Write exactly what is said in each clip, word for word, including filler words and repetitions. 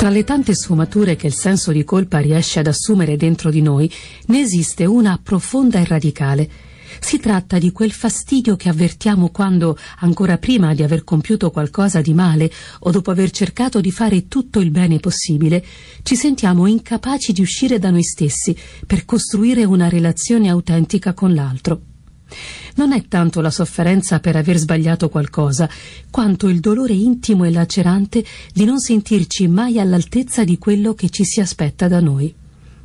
Tra le tante sfumature che il senso di colpa riesce ad assumere dentro di noi, ne esiste una profonda e radicale. Si tratta di quel fastidio che avvertiamo quando, ancora prima di aver compiuto qualcosa di male o dopo aver cercato di fare tutto il bene possibile, ci sentiamo incapaci di uscire da noi stessi per costruire una relazione autentica con l'altro. Non è tanto la sofferenza per aver sbagliato qualcosa, quanto il dolore intimo e lacerante di non sentirci mai all'altezza di quello che ci si aspetta da noi.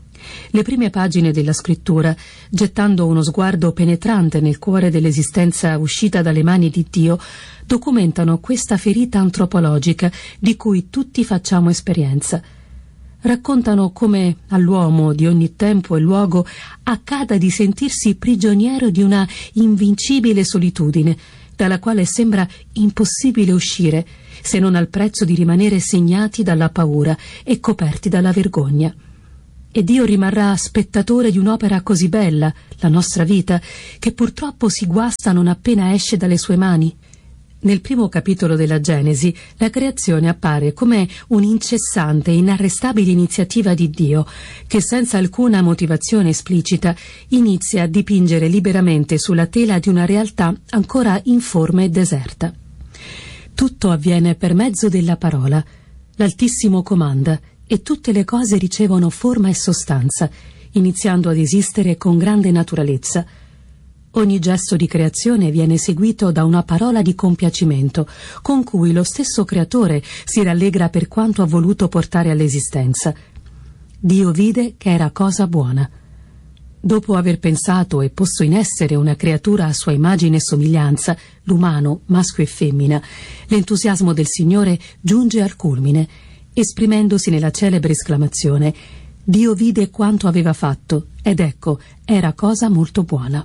Le prime pagine della scrittura, gettando uno sguardo penetrante nel cuore dell'esistenza uscita dalle mani di Dio, documentano questa ferita antropologica di cui tutti facciamo esperienza. Raccontano come all'uomo di ogni tempo e luogo accada di sentirsi prigioniero di una invincibile solitudine, dalla quale sembra impossibile uscire, se non al prezzo di rimanere segnati dalla paura e coperti dalla vergogna. E Dio rimarrà spettatore di un'opera così bella, la nostra vita, che purtroppo si guasta non appena esce dalle sue mani. Nel primo capitolo della Genesi, la creazione appare come un'incessante e inarrestabile iniziativa di Dio, che senza alcuna motivazione esplicita inizia a dipingere liberamente sulla tela di una realtà ancora informe e deserta. Tutto avviene per mezzo della parola. L'Altissimo comanda e tutte le cose ricevono forma e sostanza, iniziando ad esistere con grande naturalezza. Ogni gesto di creazione viene seguito da una parola di compiacimento, con cui lo stesso creatore si rallegra per quanto ha voluto portare all'esistenza. Dio vide che era cosa buona. Dopo aver pensato e posto in essere una creatura a sua immagine e somiglianza, l'umano, maschio e femmina, l'entusiasmo del Signore giunge al culmine, esprimendosi nella celebre esclamazione: Dio vide quanto aveva fatto, ed ecco, era cosa molto buona.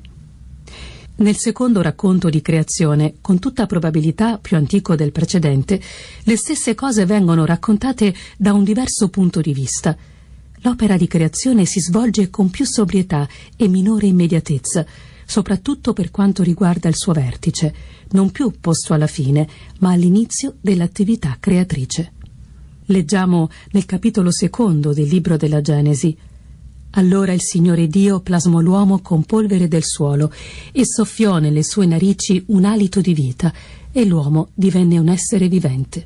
Nel secondo racconto di creazione, con tutta probabilità più antico del precedente, le stesse cose vengono raccontate da un diverso punto di vista. L'opera di creazione si svolge con più sobrietà e minore immediatezza, soprattutto per quanto riguarda il suo vertice, non più posto alla fine, ma all'inizio dell'attività creatrice. Leggiamo nel capitolo secondo del libro della Genesi: Allora il Signore Dio plasmò l'uomo con polvere del suolo e soffiò nelle sue narici un alito di vita, e l'uomo divenne un essere vivente.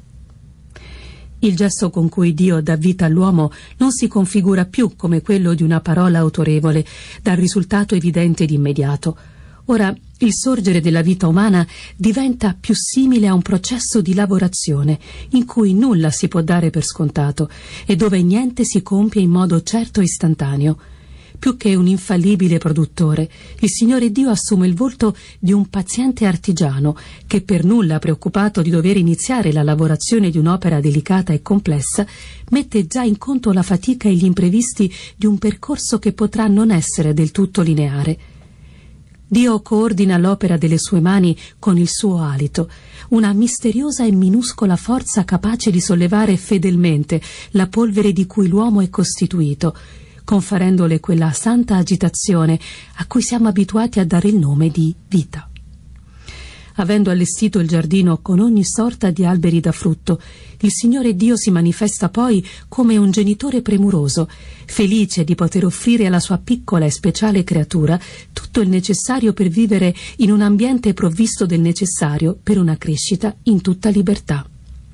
Il gesto con cui Dio dà vita all'uomo non si configura più come quello di una parola autorevole, dal risultato evidente ed immediato. Ora, il sorgere della vita umana diventa più simile a un processo di lavorazione, in cui nulla si può dare per scontato e dove niente si compie in modo certo e istantaneo. Più che un infallibile produttore, il Signore Dio assume il volto di un paziente artigiano che, per nulla preoccupato di dover iniziare la lavorazione di un'opera delicata e complessa, mette già in conto la fatica e gli imprevisti di un percorso che potrà non essere del tutto lineare. Dio coordina l'opera delle sue mani con il suo alito, una misteriosa e minuscola forza capace di sollevare fedelmente la polvere di cui l'uomo è costituito, conferendole quella santa agitazione a cui siamo abituati a dare il nome di vita. Avendo allestito il giardino con ogni sorta di alberi da frutto, il Signore Dio si manifesta poi come un genitore premuroso, felice di poter offrire alla sua piccola e speciale creatura tutto il necessario per vivere in un ambiente provvisto del necessario per una crescita in tutta libertà.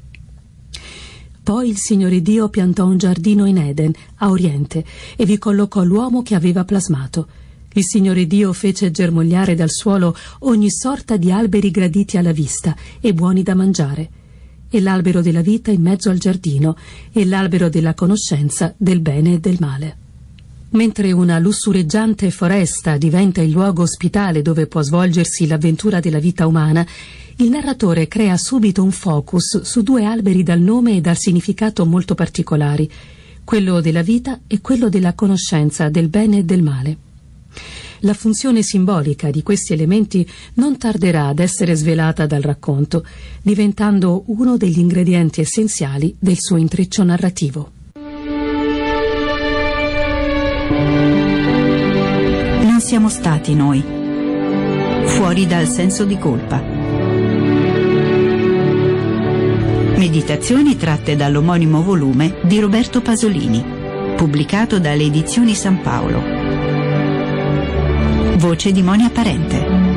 Poi il Signore Dio piantò un giardino in Eden, a oriente, e vi collocò l'uomo che aveva plasmato. Il Signore Dio fece germogliare dal suolo ogni sorta di alberi graditi alla vista e buoni da mangiare, e l'albero della vita in mezzo al giardino, e l'albero della conoscenza del bene e del male. Mentre una lussureggiante foresta diventa il luogo ospitale dove può svolgersi l'avventura della vita umana, il narratore crea subito un focus su due alberi dal nome e dal significato molto particolari, quello della vita e quello della conoscenza del bene e del male. La funzione simbolica di questi elementi non tarderà ad essere svelata dal racconto, diventando uno degli ingredienti essenziali del suo intreccio narrativo. Non siamo stati noi, fuori dal senso di colpa. Meditazioni tratte dall'omonimo volume di Roberto Pasolini, pubblicato dalle Edizioni San Paolo. Voce di Monia Parente.